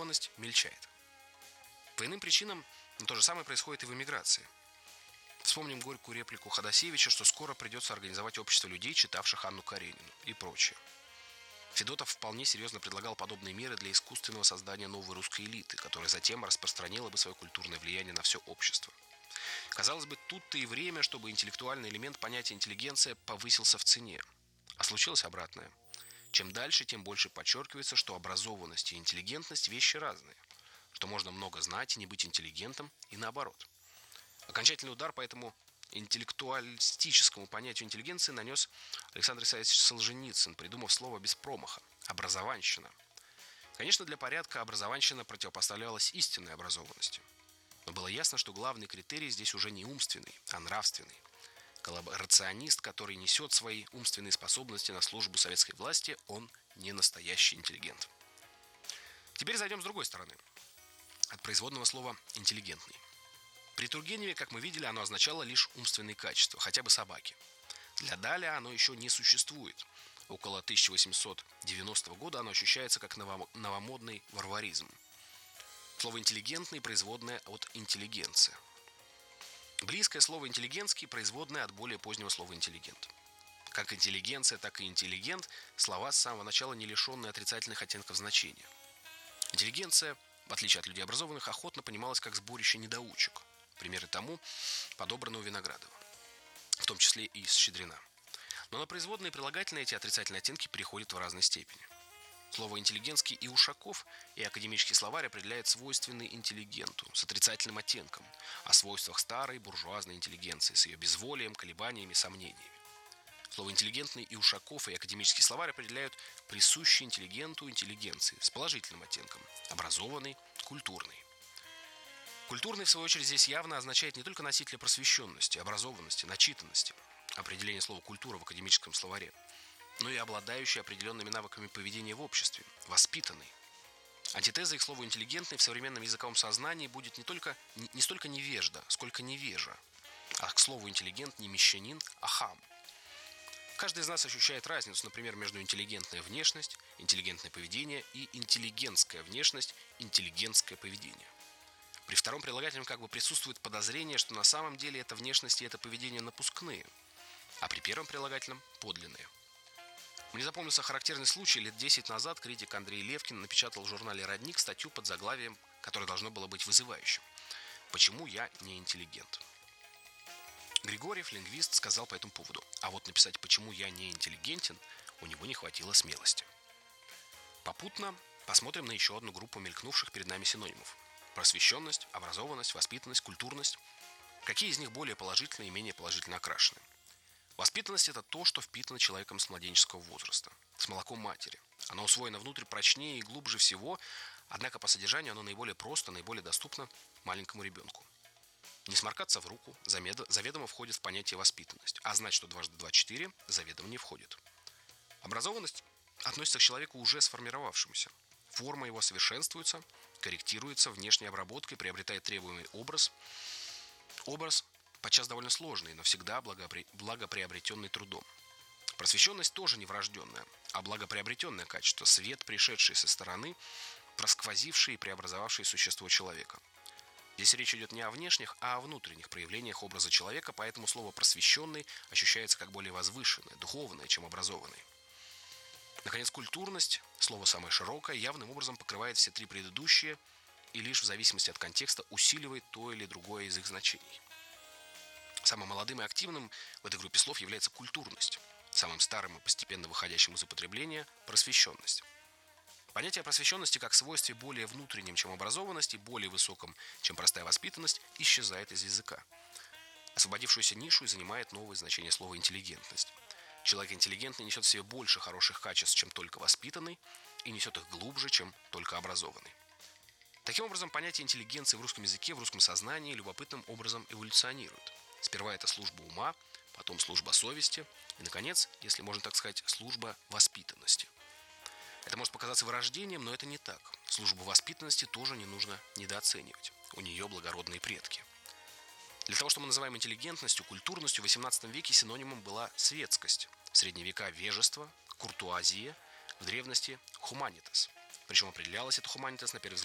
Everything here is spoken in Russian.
образованность мельчает. По иным причинам то же самое происходит и в эмиграции. Вспомним горькую реплику Ходосевича, что скоро придется организовать общество людей, читавших Анну Каренину и прочее. Федотов вполне серьезно предлагал подобные меры для искусственного создания новой русской элиты, которая затем распространила бы свое культурное влияние на все общество. Казалось бы, тут-то и время, чтобы интеллектуальный элемент понятия интеллигенция повысился в цене. А случилось обратное. Чем дальше, тем больше подчеркивается, что образованность и интеллигентность – вещи разные, что можно много знать и не быть интеллигентом, и наоборот. Окончательный удар по этому интеллектуалистическому понятию интеллигенции нанес Александр Исаевич Солженицын, придумав слово без промаха – образованщина. Конечно, для порядка образованщина противопоставлялась истинной образованности. Но было ясно, что главный критерий здесь уже не умственный, а нравственный. Коллаборационист, который несет свои умственные способности на службу советской власти, он не настоящий интеллигент. Теперь зайдем с другой стороны. От производного слова «интеллигентный». При Тургеневе, как мы видели, оно означало лишь умственные качества, хотя бы собаки. Для Даля оно еще не существует. Около 1890 года оно ощущается как новомодный варваризм. Слово «интеллигентный» производное от «интеллигенция». Близкое слово «интеллигентский» производное от более позднего слова «интеллигент». Как интеллигенция, так и интеллигент – слова с самого начала не лишенные отрицательных оттенков значения. Интеллигенция, в отличие от людей образованных, охотно понималась как сборище недоучек. Примеры тому подобраны у Виноградова, в том числе и из Щедрина. Но на производные и прилагательные эти отрицательные оттенки переходят в разной степени. Слово «интеллигентский» и Ушаков, и академический словарь определяет свойственный интеллигенту с отрицательным оттенком, о свойствах старой буржуазной интеллигенции с ее безволием, колебаниями, сомнениями. Слово «интеллигентный» и Ушаков, и академический словарь определяют присущий интеллигенту интеллигенции с положительным оттенком, образованный, культурный. Культурный, в свою очередь, здесь явно означает не только носителя просвещенности, образованности, начитанности, определение слова «культура» в академическом словаре, но и обладающий определенными навыками поведения в обществе, воспитанный. Антитезой к слову «интеллигентный» в современном языковом сознании будет не столько невежда, сколько невежа, а к слову «интеллигент» не мещанин, а хам. Каждый из нас ощущает разницу, например, между интеллигентная внешность, интеллигентное поведение и интеллигентская внешность, интеллигентское поведение. При втором прилагательном как бы присутствует подозрение, что на самом деле эта внешность и это поведение напускные, а при первом прилагательном – подлинные. Мне запомнился характерный случай. Лет 10 назад критик Андрей Левкин напечатал в журнале «Родник» статью под заглавием, которое должно было быть вызывающим: «Почему я не интеллигент?». Григорьев, лингвист, сказал по этому поводу: а вот написать «почему я не интеллигентен» у него не хватило смелости. Попутно посмотрим на еще одну группу мелькнувших перед нами синонимов: просвещенность, образованность, воспитанность, культурность. Какие из них более положительно и менее положительно окрашены? Воспитанность – это то, что впитано человеком с младенческого возраста, с молоком матери. Оно усвоено внутрь прочнее и глубже всего, однако по содержанию оно наиболее просто, наиболее доступно маленькому ребенку. Не сморкаться в руку заведомо входит в понятие воспитанность, а знать, что дважды два – 4, заведомо не входит. Образованность относится к человеку уже сформировавшемуся. Форма его совершенствуется, корректируется внешней обработкой, приобретает требуемый образ. Образ подчас довольно сложный, но всегда благоприобретенный трудом. Просвещенность тоже не врожденная, а благоприобретенное качество, свет, пришедший со стороны, просквозивший и преобразовавший существо человека. Здесь речь идет не о внешних, а о внутренних проявлениях образа человека, поэтому слово «просвещенный» ощущается как более возвышенное, духовное, чем образованный. Наконец, культурность, слово самое широкое, явным образом покрывает все три предыдущие и лишь в зависимости от контекста усиливает то или другое из их значений. Самым молодым и активным в этой группе слов является культурность, самым старым и постепенно выходящим из употребления – просвещенность. Понятие просвещенности как свойстве более внутреннем, чем образованность, и более высоком, чем простая воспитанность, исчезает из языка. Освободившуюся нишу и занимает новое значение слова «интеллигентность». Человек интеллигентный несет в себе больше хороших качеств, чем только воспитанный, и несет их глубже, чем только образованный. Таким образом, понятие интеллигенции в русском языке, в русском сознании любопытным образом эволюционирует. Сперва это служба ума, потом служба совести и, наконец, если можно так сказать, служба воспитанности. Это может показаться вырождением, но это не так. Службу воспитанности тоже не нужно недооценивать. У нее благородные предки. Для того, что мы называем интеллигентностью, культурностью, в XVIII веке синонимом была светскость. В средние века – вежество, куртуазия, в древности – хуманитас. Причем определялась эта хуманитас, на первый взгляд,